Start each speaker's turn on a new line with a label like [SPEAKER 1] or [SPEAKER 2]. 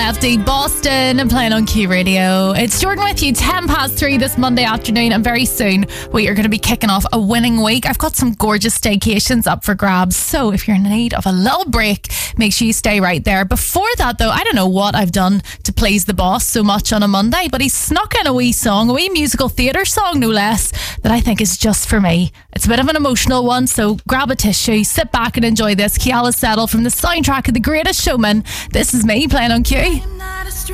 [SPEAKER 1] LFD Boston and playing on Q Radio. It's Jordan with you, 3:10 this Monday afternoon, and very soon we are going to be kicking off a winning week. I've got some gorgeous staycations up for grabs, so if you're in need of a little break, make sure you stay right there. Before that though, I don't know what I've done to please the boss so much on a Monday, but he's snuck in a wee song, a wee musical theatre song no less, that I think is just for me. It's a bit of an emotional one, so grab a tissue, sit back and enjoy this. Keala Settle from the soundtrack of The Greatest Showman. This is me playing on Q.